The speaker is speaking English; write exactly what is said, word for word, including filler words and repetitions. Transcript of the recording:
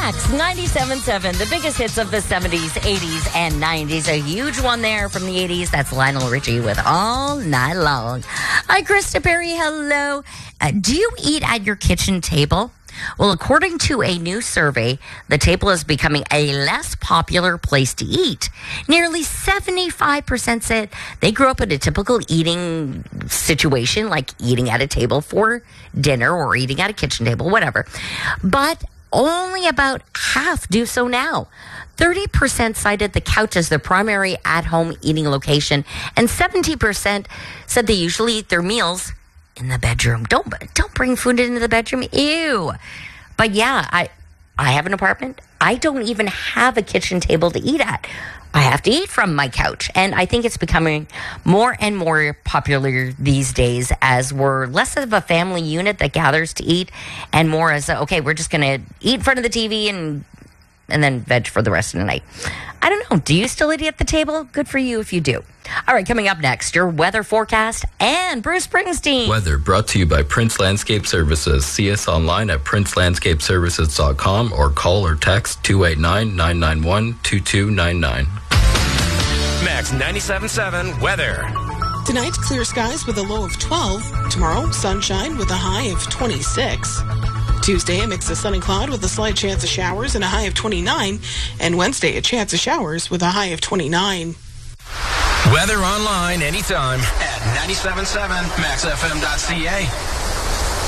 Max ninety-seven point seven, the biggest hits of the seventies, eighties, and nineties. A huge one there from the eighties. That's Lionel Richie with All Night Long. Hi, Krista Perry. Hello. Uh, do you eat at your kitchen table? Well, according to a new survey, the table is becoming a less popular place to eat. Nearly seventy-five percent said they grew up in a typical eating situation, like eating at a table for dinner or eating at a kitchen table, whatever. But only about half do so now. thirty percent cited the couch as their primary at-home eating location, and seventy percent said they usually eat their meals in the bedroom. Don't don't bring food into the bedroom. Ew. But yeah, I I have an apartment. I don't even have a kitchen table to eat at. I have to eat from my couch. And I think it's becoming more and more popular these days as we're less of a family unit that gathers to eat and more as, a, okay, we're just going to eat in front of the T V and and then veg for the rest of the night. I don't know. Do you still eat at the table? Good for you if you do. All right, coming up next, your weather forecast and Bruce Springsteen. Weather brought to you by Prince Landscape Services. See us online at prince landscape services dot com or call or text two eight nine, nine nine one, two two nine nine. Max ninety-seven point seven weather. Tonight, clear skies with a low of twelve. Tomorrow, sunshine with a high of twenty-six. Tuesday, a mix of sun and cloud with a slight chance of showers and a high of twenty-nine. And Wednesday, a chance of showers with a high of twenty-nine. Weather online anytime at ninety-seven point seven max f m dot c a.